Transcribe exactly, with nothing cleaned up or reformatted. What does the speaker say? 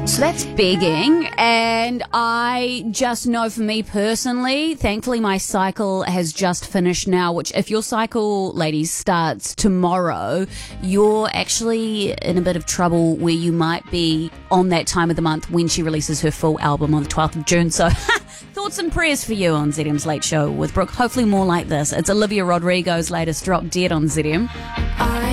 So that's begging, and I just know for me personally, thankfully my cycle has just finished now, which if your cycle, ladies, starts tomorrow, you're actually in a bit of trouble where you might be on that time of the month when she releases her full album on the twelfth of June. So thoughts and prayers for you on Z M's Late Show with Brooke. Hopefully more like this. It's Olivia Rodrigo's latest drop, Dead on Z M.